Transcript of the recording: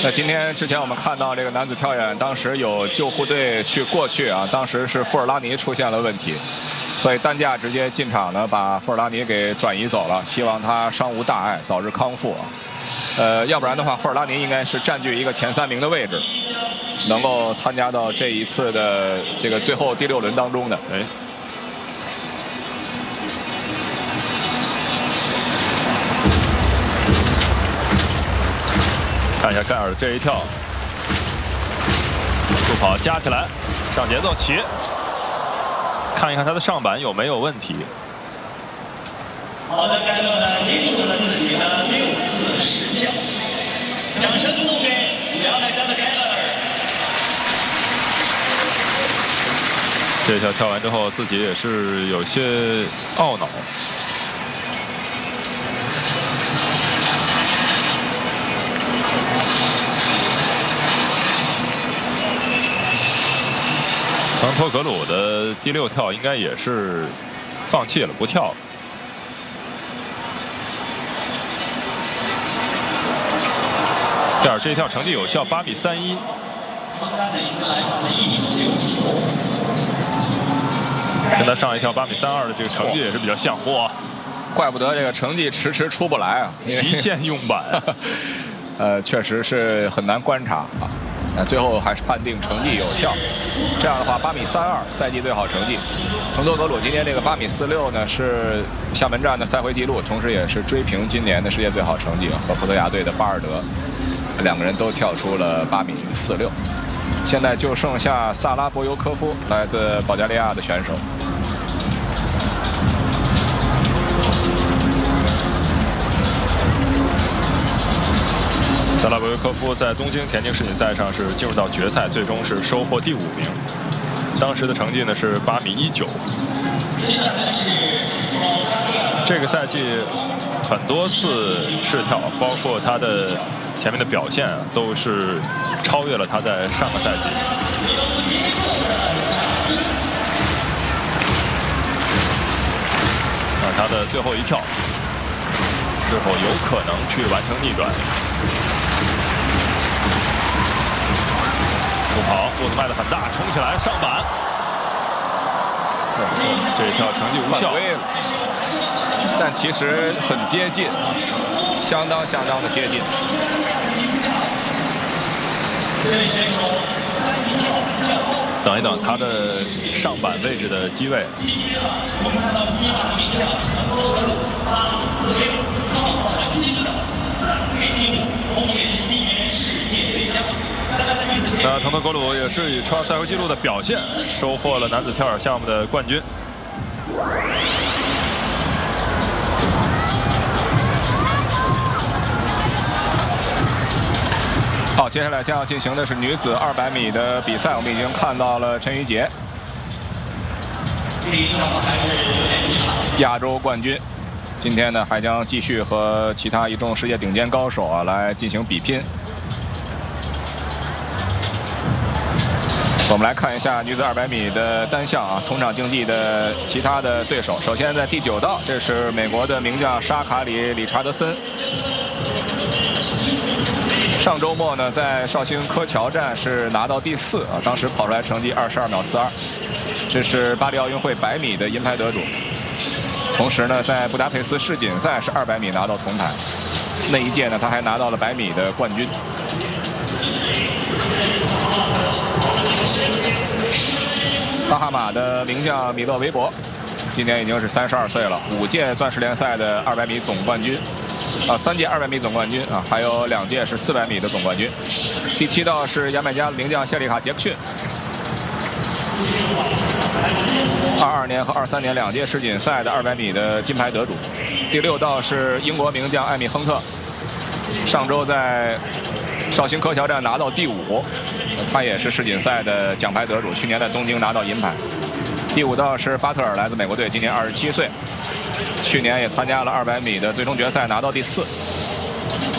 那今天之前我们看到这个男子跳远，当时有救护队过去啊，当时是富尔拉尼出现了问题，所以担架直接进场呢，把富尔拉尼给转移走了，希望他伤无大碍，早日康复啊。要不然的话，富尔拉尼应该是占据一个前3名的位置，能够参加到这一次的这个最后第6轮当中的。 看一下盖尔的这一跳，助跑加起来，上节奏起，看一看他的上板有没有问题。 好的，盖勒呢结束了自己的6次试跳，掌声送给辽海江的盖勒。 这一跳跳完之后，自己也是有些懊恼。唐托格鲁的第6跳应该也是放弃了，不跳了。盖尔这一跳成绩有效，8米31。跟他上一跳8米32的这个成绩也是比较像。哇， 怪不得这个成绩迟迟出不来啊！ 极限用板， 确实是很难观察啊。最后还是判定成绩有效。这样的话，8米32赛季最好成绩。滕托格鲁今天这个8米46呢是厦门站的赛会纪录，同时也是追平今年的世界最好成绩，和葡萄牙队的巴尔德2个人都跳出了8米46。现在就剩下萨拉博尤科夫，来自保加利亚的选手。 萨拉博尤科夫在东京田径世锦赛上是进入到决赛，最终是收获第5名。当时的成绩呢是8米19。这个赛季很多次试跳，包括他的前面的表现都是超越了他在上个赛季。他的最后一跳是否有可能去完成逆转？助跑步子迈得很大，冲起来上板，这一跳成绩无效， 但其实很接近，相当的接近。 等一等，他的上板位置的机位。 我们看到希腊名将滕托格鲁8米46创造了新的3K纪录，同时也是今年世界最佳。 那滕托格鲁也是以创赛会纪录的表现，收获了男子跳远项目的冠军。 好，接下来将要进行的是女子200米的比赛，我们已经看到了陈雨洁，亚洲冠军。今天呢，还将继续和其他一众世界顶尖高手啊来进行比拼。我们来看一下女子200米的单项啊，同场竞技的其他的对手。首先在第9道，这是美国的名将沙卡里·理查德森。上周末呢，在绍兴柯桥站是拿到第4啊，当时跑出来成绩22秒42，这是巴黎奥运会100米的银牌得主。同时呢，在布达佩斯世锦赛是200米拿到铜牌，那一届呢，他还拿到了100米的冠军。巴哈马的名将米勒维伯，今年已经是32岁了，5届钻石联赛的200米总冠军。3届200米总冠军啊，还有2届是400米的总冠军。第7道是牙买加的名将谢里卡·杰克逊，22年和23年2届世锦赛的200米的金牌得主。第6道是英国名将艾米·亨特，上周在绍兴柯桥站拿到第5，他也是世锦赛的奖牌得主，去年在东京拿到银牌。第5道是巴特尔，来自美国队，今年27岁。去年也参加了200米的最终决赛，拿到第4。